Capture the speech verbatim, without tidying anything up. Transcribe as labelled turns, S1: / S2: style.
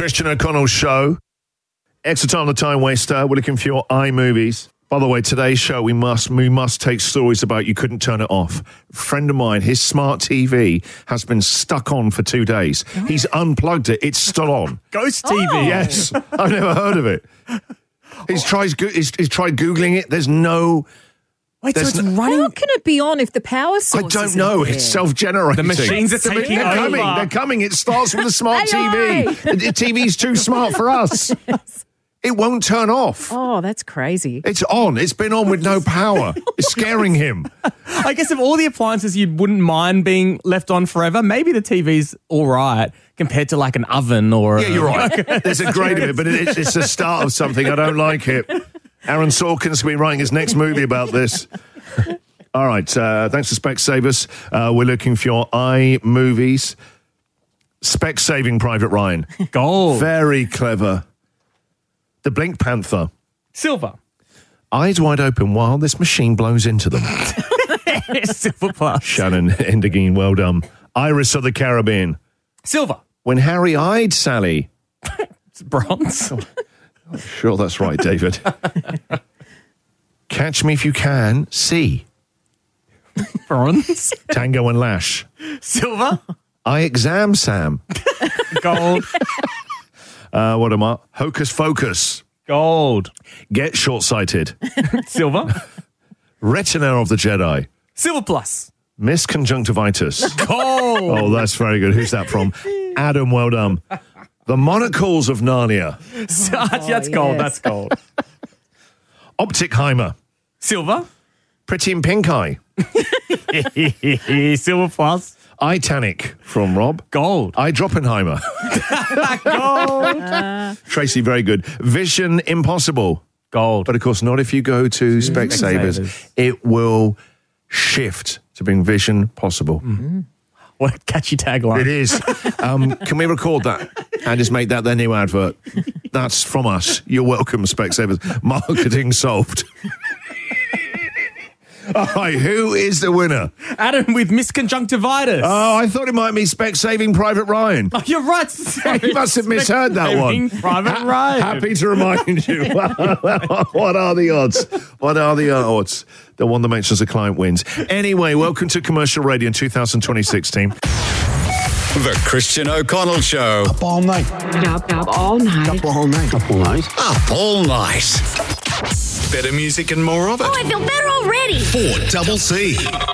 S1: Christian O'Connell Show. Extra time, the time waster. We're looking for your iMovies. By the way, today's show, we must we must take stories about you couldn't turn it off. A friend of mine, his smart T V has been stuck on for two days. Oh. He's unplugged it. It's still on.
S2: Ghost T V?
S1: Oh. Yes. I've never heard of it. He's, tried, he's, he's tried Googling it. There's no...
S2: Wait, so it's
S1: no,
S2: running...
S3: How can it be on if the power source
S1: I don't know. It's self-generating.
S2: The machines are taking
S1: they're
S2: over.
S1: Coming. They're coming. It starts with a smart T V. The, the T V's too smart for us. Yes. It won't turn off.
S3: Oh, that's crazy.
S1: It's on. It's been on with no power. It's scaring him.
S2: I guess of all the appliances you wouldn't mind being left on forever, maybe the T V's all right compared to like an oven or...
S1: Yeah, you're right. There's a grade of it, but it, it's the start of something. I don't like it. Aaron Sorkin's been writing his next movie about this. All right. Uh, thanks to Specsavers. Uh, we're looking for your iMovies. Spec-saving Private Ryan.
S2: Gold.
S1: Very clever. The Blink Panther.
S2: Silver.
S1: Eyes wide open while this machine blows into them.
S2: Silver plus.
S1: Shannon Endergeen, well done. Iris of the Caribbean.
S2: Silver.
S1: When Harry eyed Sally.
S2: It's bronze.
S1: Oh, sure, that's right, David. Catch Me If You Can. C.
S2: Bronze.
S1: Tango and Lash.
S2: Silver.
S1: I Exam Sam.
S2: Gold.
S1: Uh, what am I? Hocus Focus.
S2: Gold.
S1: Get Short-Sighted.
S2: Silver.
S1: Retina of the Jedi.
S2: Silver plus.
S1: Miss Conjunctivitis.
S2: Gold.
S1: Oh, that's very good. Who's that from? Adam, well done. The Monocles of Narnia.
S2: Oh, that's gold.
S3: yes.
S2: That's gold.
S1: Optikheimer.
S2: Silver.
S1: Pretty in Pink Eye.
S2: Silver plus.
S1: Titanic from Rob.
S2: Gold.
S1: I Droppenheimer.
S2: Gold.
S3: Uh,
S1: Tracy, very good. Vision Impossible.
S2: Gold.
S1: But of course, not if you go to Specsavers.
S2: Specsavers.
S1: It will shift to being Vision Possible.
S2: Mm-hmm. What a catchy tagline.
S1: It is. Um, can we record that and just make that their new advert? That's from us. You're welcome, Specsavers. Marketing solved. All right, who is the winner?
S2: Adam with misconjunctivitis.
S1: Oh, I thought it might be Spec-saving Private Ryan.
S2: Oh, you're right. Sorry.
S1: You must have misheard that one.
S2: Private
S1: Ha-
S2: Ryan.
S1: Happy to remind you. What are the odds? What are the odds? The one that mentions a client wins. Anyway, welcome to Commercial Radio in two thousand twenty-six, team.
S4: The Christian O'Connell Show.
S5: Up all night.
S6: Up, up all night.
S5: Up all night. Up all night.
S4: Up all night. Better music and more of it.
S6: Oh, I feel better already.
S4: four double C.